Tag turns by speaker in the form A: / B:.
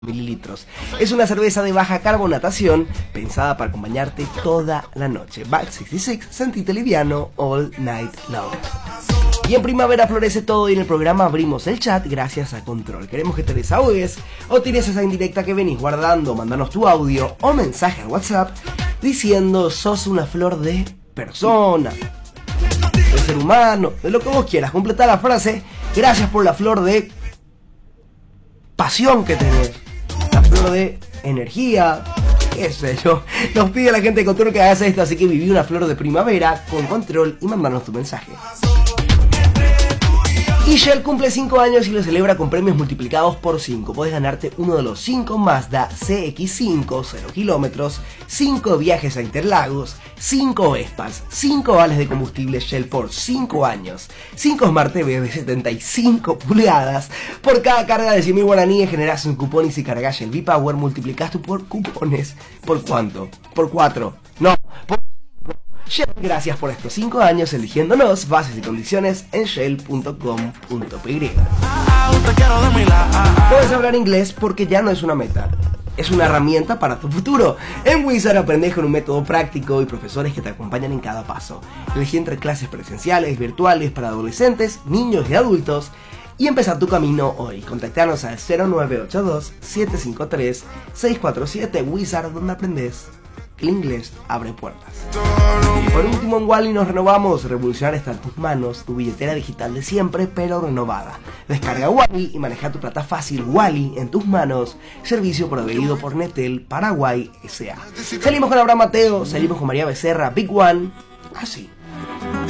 A: mililitros. Es una cerveza de baja carbonatación pensada para acompañarte toda la noche. Back 66, sentite liviano all night long. Y en primavera florece todo y en el programa abrimos el chat gracias a Control. Queremos que te desahogues o tienes esa indirecta que venís guardando. Mándanos tu audio o mensaje al WhatsApp diciendo sos una flor de persona, de ser humano, de lo que vos quieras. Completa la frase, gracias por la flor de pasión que tenés, la flor de energía, qué sé yo. Nos pide la gente de Control que hagas esto, así que viví una flor de primavera con Control y mándanos tu mensaje. Y Shell cumple 5 años y lo celebra con premios multiplicados por 5. Puedes ganarte uno de los 5 Mazda CX5 0 kilómetros, 5 viajes a Interlagos, 5 Vespas, 5 vales de combustible Shell por 5 años, 5 Smart TV de 75 pulgadas. Por cada carga de 100.000 guaraníes generas un cupón y si cargas Shell V-Power multiplicas tu por cupones. ¿Por cuánto? ¿Por 4? No, por Shell, gracias por estos 5 años eligiéndonos. Bases y condiciones en shell.com.py. Puedes hablar inglés porque ya no es una meta, es una herramienta para tu futuro. En Wizard aprendes con un método práctico y profesores que te acompañan en cada paso. Elegí entre clases presenciales, virtuales para adolescentes, niños y adultos y empezar tu camino hoy. Contactanos al 0982-753-647. Wizard, donde aprendes. El inglés abre puertas. Y por último, en Wally nos renovamos. Revolucionar está en tus manos, tu billetera digital de siempre, pero renovada. Descarga Wally y maneja tu plata fácil. Wally en tus manos. Servicio proveído por Netel Paraguay S.A. Salimos con Abraham Mateo, salimos con María Becerra, Big One. Así.